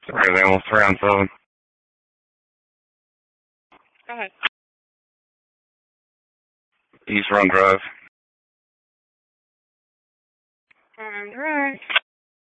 Sorry, they almost 3 on 7. Go ahead. East Run Drive. Run Drive.